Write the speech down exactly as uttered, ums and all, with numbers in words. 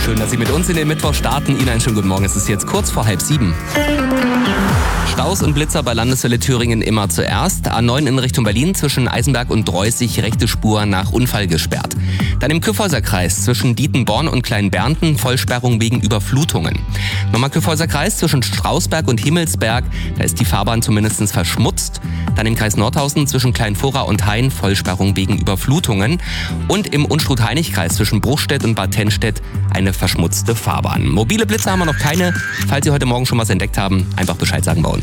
Schön, dass Sie mit uns in den Mittwoch starten. Ihnen einen schönen guten Morgen. Es ist jetzt kurz vor halb sieben. Staus und Blitzer bei Landeswelle Thüringen immer zuerst. A neun in Richtung Berlin zwischen Eisenberg und Dreußig, rechte Spur nach Unfall gesperrt. Dann im Kyffhäuser Kreis zwischen Dietenborn und Kleinbernten Vollsperrung wegen Überflutungen. Nochmal Kyffhäuser Kreis zwischen Strausberg und Himmelsberg, da ist die Fahrbahn zumindest verschmutzt. Dann im Kreis Nordhausen zwischen Kleinvorra und Hain Vollsperrung wegen Überflutungen. Und im Unstrut-Hainich-Kreis zwischen Bruchstedt und Bad Tennstedt eine verschmutzte Fahrbahn. Mobile Blitzer haben wir noch keine. Falls Sie heute Morgen schon was entdeckt haben, einfach Bescheid sagen bei uns.